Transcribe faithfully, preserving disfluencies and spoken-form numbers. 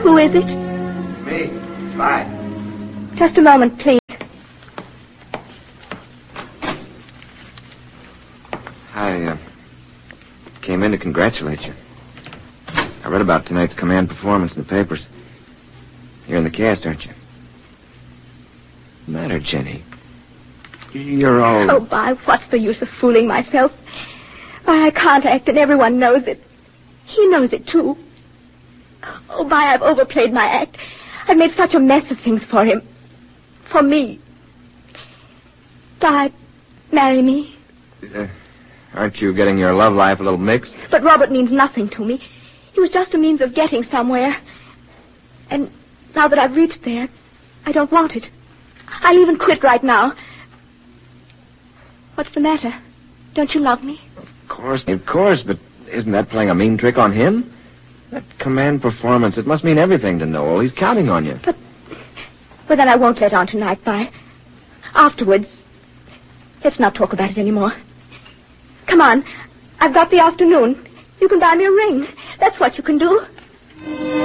Who is it? It's me. Bye. Just a moment, please. I uh, came in to congratulate you. I read about tonight's command performance in the papers. You're in the cast, aren't you? What's the matter, Jenny? You're all... Oh, Bob, what's the use of fooling myself? Why, I can't act, and everyone knows it. He knows it, too. Oh, Bob, I've overplayed my act. I've made such a mess of things for him. For me. Bob, marry me. Uh, aren't you getting your love life a little mixed? But Robert means nothing to me. He was just a means of getting somewhere. And now that I've reached there, I don't want it. I'll even quit right now. What's the matter? Don't you love me? Of course, of course, but isn't that playing a mean trick on him? That command performance, it must mean everything to Noel. He's counting on you. But, well, then I won't let on tonight, Bye. Afterwards, let's not talk about it anymore. Come on, I've got the afternoon. You can buy me a ring. That's what you can do.